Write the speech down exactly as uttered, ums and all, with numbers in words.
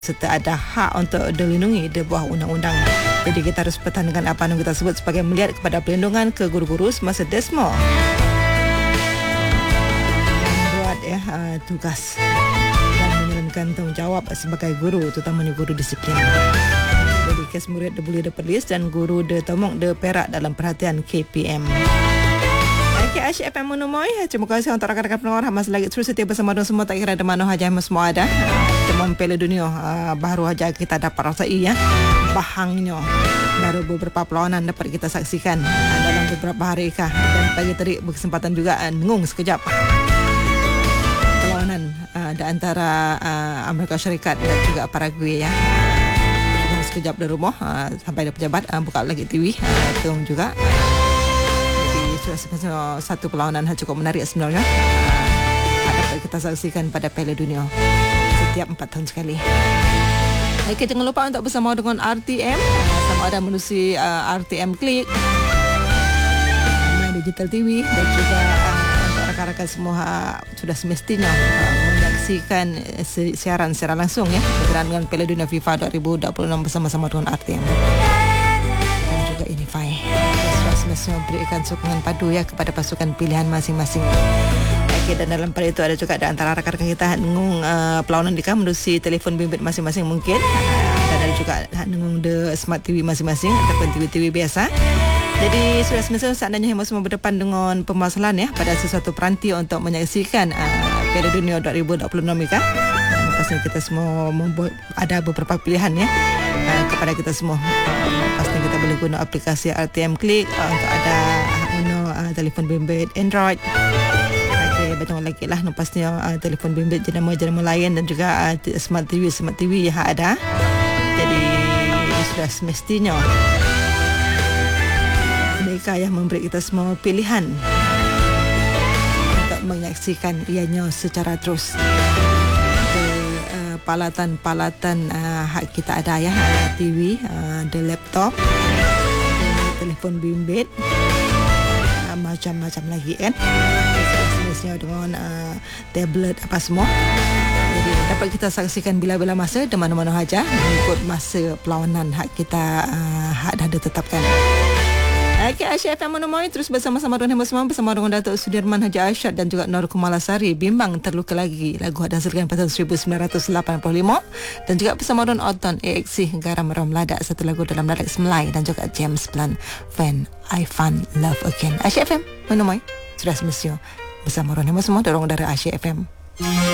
serta ada hak untuk dilindungi di bawah undang-undang. Jadi kita harus pertahankan apa yang kita sebut sebagai melihat kepada perlindungan ke guru-guru semasa desmo membuat ya uh, tugas dan menjalankan tanggungjawab sebagai guru, terutamanya guru disiplin. Jadi kes murid dia boleh diperlis dan guru dia tomok dia perak dalam perhatian K P M. K H F M Menemui. Terima kasih untuk rakan-rakan pendengar masih lagi terus setia bersama dengan semua, tak kira di mana saja semua ada. Demam Piala Dunia uh, baru saja kita dapat rasai ya. Bahangnya baru beberapa perlawanan dapat kita saksikan uh, dalam beberapa hari kah, dan pagi tadi berkesempatan juga uh, dengung sekejap perlawanan uh, di antara uh, Amerika Syarikat dan juga Paraguay ya. Uh, sekejap di rumah uh, sampai ada pejabat uh, buka lagi T V uh, tengok juga. Satu perlawanan cukup menarik sebenarnya. Uh, dapat kita saksikan pada Piala Dunia setiap empat tahun sekali. Okay, jangan lupa untuk bersama dengan R T M, uh, sama ada menerusi uh, R T M Klik, My Digital T V, dan juga uh, untuk rakan-rakan semua uh, sudah semestinya uh, menyaksikan uh, siaran secara langsung ya berkenaan dengan Piala Dunia FIFA dua ribu dua puluh enam bersama-sama dengan R T M dan juga Unify. Semestinya berikan sokongan padu ya kepada pasukan pilihan masing-masing. Okay, dan dalam pada itu ada juga di antara rakan-rakan kita nengung uh, perlawanan di menerusi telefon bimbit masing-masing mungkin, uh, dan ada juga nengung the smart T V masing-masing ataupun T V-T V biasa. Jadi sudah semestinya seandainya yang semua berdepan dengan permasalahan ya pada sesuatu peranti untuk menyaksikan uh, Piala Dunia dua ribu dua puluh enam ini kan. Pastinya kita semua membuat, ada beberapa pilihan ya uh, kepada kita semua. Uh, pastinya kita boleh guna aplikasi R T M Klik uh, untuk ada guna uh, telefon bimbit Android. Okey, betul lagi lah. No, pastinya uh, telefon bimbit jenama-jenama lain dan juga uh, smart T V, smart T V yang ada. Jadi sudah semestinya mereka yang memberi kita semua pilihan untuk menyaksikan ianya secara terus. Palatan-palatan uh, hak kita ada ya, uh, T V, uh, the laptop, the telefon bimbit, uh, macam-macam lagi kan, sebenarnya dengan uh, tablet apa semua. Jadi dapat kita saksikan bila-bila masa di mana-mana saja mengikut masa perlawanan hak kita, uh, hak dah ditetapkan. K H F M Menemui terus bersama-sama dengan semua, bersama dengan Datuk Sudirman Haji Arsyad dan juga Nur Kumalasari. Bimbang Terluka Lagi, lagu hasilkan pada seribu sembilan ratus lapan puluh lima, dan juga bersama dengan Oton A X C Garam Ram Ladak, satu lagu dalam ladak Semelai, dan juga James Blunt When I Find Love Again. K H F M Menemui sudah semestinya bersama dengan semua, dorong dari K H F M.